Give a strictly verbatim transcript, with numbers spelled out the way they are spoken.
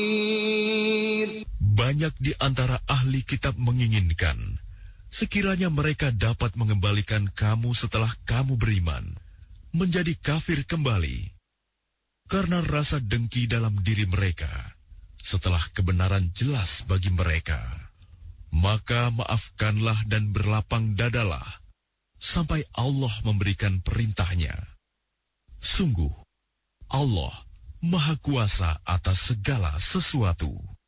Banyak di antara ahli kitab menginginkan, sekiranya mereka dapat mengembalikan kamu setelah kamu beriman, menjadi kafir kembali. Karena rasa dengki dalam diri mereka, setelah kebenaran jelas bagi mereka. Maka maafkanlah dan berlapang dadalah, sampai Allah memberikan perintahnya. Sungguh, Allah Maha Kuasa atas segala sesuatu.